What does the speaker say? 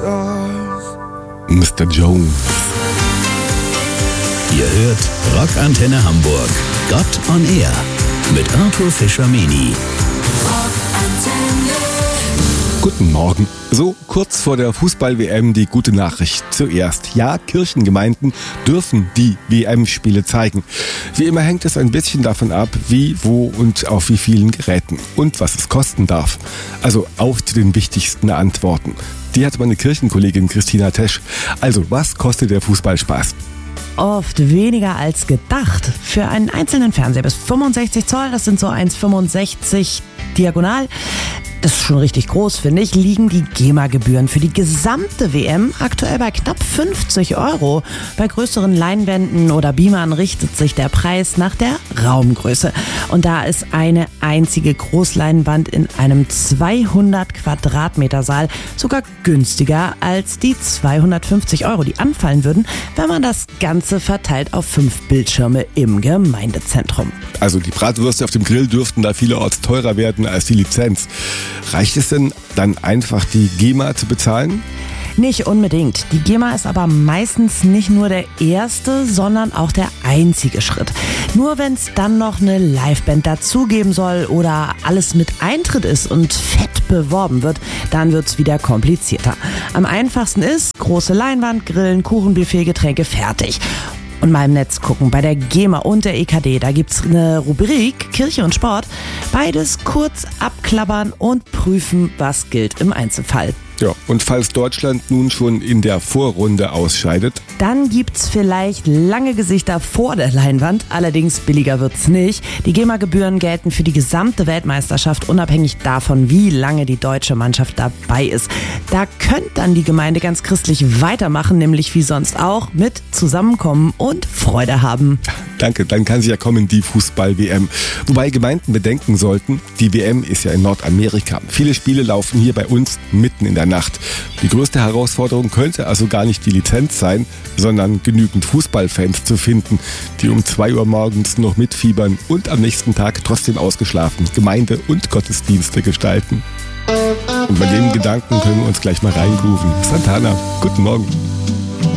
Mr. Jones. Ihr hört Rockantenne Hamburg. Gott on Air mit Arthur Fischer-Meni. Guten Morgen. So kurz vor der Fußball-WM die gute Nachricht zuerst. Ja, Kirchengemeinden dürfen die WM-Spiele zeigen. Wie immer hängt es ein bisschen davon ab, wie, wo und auf wie vielen Geräten und was es kosten darf. Also auf zu den wichtigsten Antworten. Die hat meine Kirchenkollegin Christina Tesch. Also, was kostet der Fußballspaß? Oft weniger als gedacht. Für einen einzelnen Fernseher bis 65 Zoll, das sind so 1,65 diagonal, das ist schon richtig groß, finde ich, liegen die GEMA-Gebühren für die gesamte WM aktuell bei knapp 50 €. Bei größeren Leinwänden oder Beamern richtet sich der Preis nach der Raumgröße. Und da ist eine einzige Großleinwand in einem 200 Quadratmeter Saal sogar günstiger als die 250 €, die anfallen würden, wenn man das Ganze verteilt auf 5 Bildschirme im Gemeindezentrum. Also die Bratwürste auf dem Grill dürften da vielerorts teurer werden als die Lizenz. Reicht es denn dann einfach, die GEMA zu bezahlen? Nicht unbedingt. Die GEMA ist aber meistens nicht nur der erste, sondern auch der einzige Schritt. Nur wenn es dann noch eine Liveband dazugeben soll oder alles mit Eintritt ist und fett beworben wird, dann wird's wieder komplizierter. Am einfachsten ist, große Leinwand, Grillen, Kuchenbuffet, Getränke, fertig. Und mal im Netz gucken. Bei der GEMA und der EKD, da gibt's eine Rubrik Kirche und Sport. Beides kurz abklappern und prüfen, was gilt im Einzelfall. Ja, und falls Deutschland nun schon in der Vorrunde ausscheidet, dann gibt's vielleicht lange Gesichter vor der Leinwand, allerdings billiger wird's nicht. Die GEMA-Gebühren gelten für die gesamte Weltmeisterschaft, unabhängig davon, wie lange die deutsche Mannschaft dabei ist. Da könnte dann die Gemeinde ganz christlich weitermachen, nämlich wie sonst auch, mit Zusammenkommen und Freude haben. Danke, dann kann sie ja kommen, die Fußball-WM. Wobei Gemeinden bedenken sollten, die WM ist ja in Nordamerika. Viele Spiele laufen hier bei uns mitten in der Nacht. Die größte Herausforderung könnte also gar nicht die Lizenz sein, sondern genügend Fußballfans zu finden, die um 2 Uhr morgens noch mitfiebern und am nächsten Tag trotzdem ausgeschlafen Gemeinde- und Gottesdienste gestalten. Und bei dem Gedanken können wir uns gleich mal reingrooven. Santana, guten Morgen.